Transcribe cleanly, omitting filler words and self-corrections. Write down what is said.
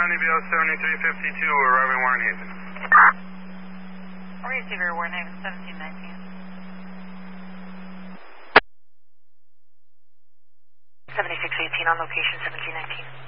EVO 7352, arriving Warren Haven. Receiver Warren Haven 1719. 7618 on location 1719.